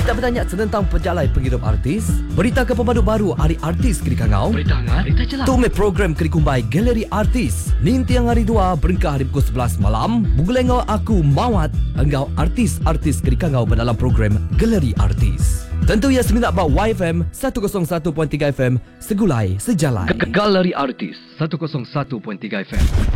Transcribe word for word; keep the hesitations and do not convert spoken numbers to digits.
Kita bertanya tentang penjalai penghidup artis. Berita ke pemandu baru hari artis kiri kangau. Berita ngah, berita jelas. Tu me program kiri kumbai galeri artis. Ning tiang hari dua berengkah hari pukul sebelas malam. Bugulengau aku mawat engkau artis-artis kiri kangau dalam program galeri artis. Tentu ia seminat bak Y F M seratus satu tiga F M Segulai Sejalai. Galeri Artis seratus satu tiga F M.